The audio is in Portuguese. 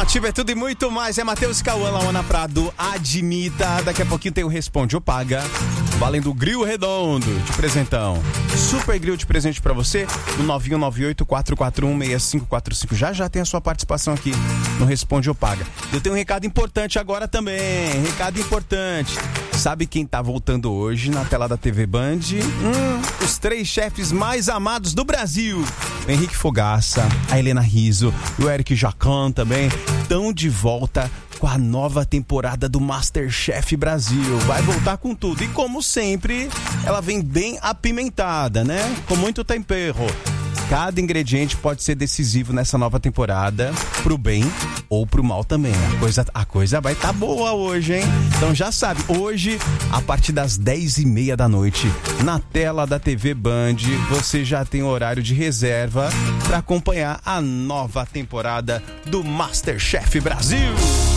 Ativa é tudo e muito mais. É Matheus Cauã, Laona Prado, admita. Daqui a pouquinho tem o Responde ou Paga, valendo Grill Redondo de presentão. Super grill de presente pra você, no 9198-441-6545. Já tem a sua participação aqui no Responde ou Paga. Eu tenho um recado importante agora também. Recado importante. Sabe quem tá voltando hoje na tela da TV Band? Os 3 chefes mais amados do Brasil. O Henrique Fogaça, a Helena Rizzo e o Eric Jacan também estão de volta com a nova temporada do MasterChef Brasil. Vai voltar com tudo. E como sempre, ela vem bem apimentada, né? Com muito tempero. Cada ingrediente pode ser decisivo nessa nova temporada, pro bem ou pro mal também. A coisa vai estar boa hoje, hein? Então já sabe, hoje, a partir das 10h30 da noite, na tela da TV Band, você já tem horário de reserva para acompanhar a nova temporada do MasterChef Brasil.